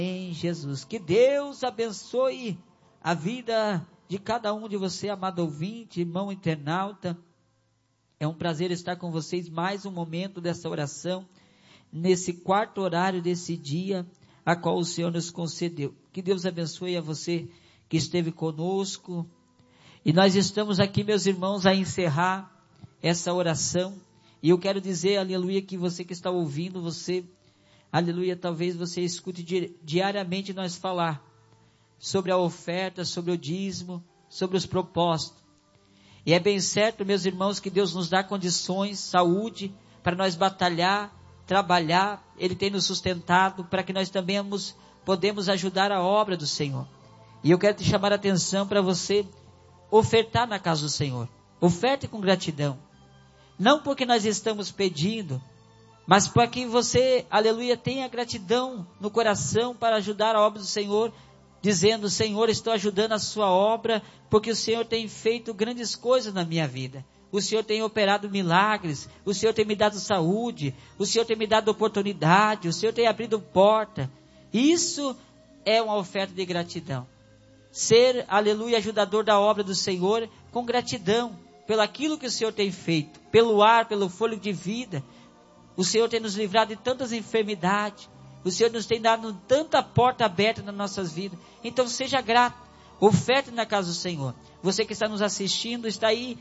Em Jesus. Que Deus abençoe a vida de cada um de você, amado ouvinte, irmão internauta. É um prazer estar com vocês mais um momento dessa oração, nesse quarto horário desse dia, a qual o Senhor nos concedeu. Que Deus abençoe a você que esteve conosco. E nós estamos aqui, meus irmãos, a encerrar essa oração. E eu quero dizer, aleluia, que você que está ouvindo, você, aleluia, talvez você escute diariamente nós falar sobre a oferta, sobre o dízimo, sobre os propósitos. E é bem certo, meus irmãos, que Deus nos dá condições, saúde, para nós batalhar, trabalhar. Ele tem nos sustentado para que nós também podemos ajudar a obra do Senhor. E eu quero te chamar a atenção para você ofertar na casa do Senhor. Oferte com gratidão. Não porque nós estamos pedindo, mas para que você, aleluia, tenha gratidão no coração para ajudar a obra do Senhor, dizendo: Senhor, estou ajudando a sua obra, porque o Senhor tem feito grandes coisas na minha vida. O Senhor tem operado milagres, o Senhor tem me dado saúde, o Senhor tem me dado oportunidade, o Senhor tem abrido porta. Isso é uma oferta de gratidão. Ser, aleluia, ajudador da obra do Senhor com gratidão, pelo aquilo que o Senhor tem feito, pelo ar, pelo fôlego de vida. O Senhor tem nos livrado de tantas enfermidades, o Senhor nos tem dado tanta porta aberta nas nossas vidas. Então seja grato, oferte na casa do Senhor. Você que está nos assistindo, está aí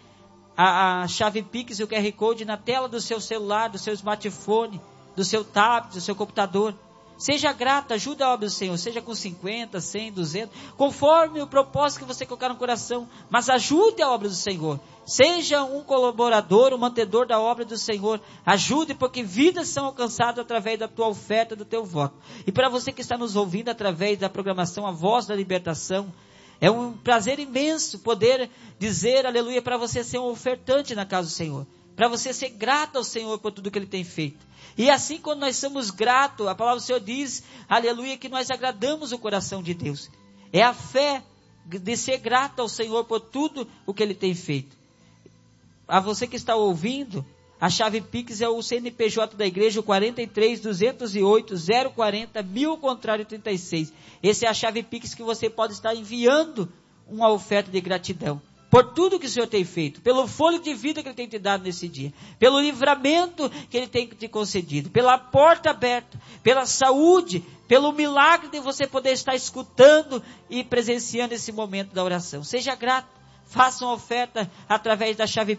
a chave Pix e o QR Code na tela do seu celular, do seu smartphone, do seu tablet, do seu computador. Seja grato, ajude a obra do Senhor, seja com 50, 100, 200, conforme o propósito que você colocar no coração, mas ajude a obra do Senhor. Seja um colaborador, um mantedor da obra do Senhor. Ajude, porque vidas são alcançadas através da tua oferta, do teu voto. E para você que está nos ouvindo através da programação A Voz da Libertação, é um prazer imenso poder dizer, aleluia, para você ser um ofertante na casa do Senhor. Para você ser grato ao Senhor por tudo que Ele tem feito. E assim, quando nós somos gratos, a palavra do Senhor diz, aleluia, que nós agradamos o coração de Deus. É a fé de ser grato ao Senhor por tudo o que Ele tem feito. A você que está ouvindo, a chave Pix é o CNPJ da igreja, o 43 208 040 1000-36. Essa é a chave Pix que você pode estar enviando uma oferta de gratidão. Por tudo que o Senhor tem feito, pelo fôlego de vida que Ele tem te dado nesse dia, pelo livramento que Ele tem te concedido, pela porta aberta, pela saúde, pelo milagre de você poder estar escutando e presenciando esse momento da oração. Seja grato, faça uma oferta através da chave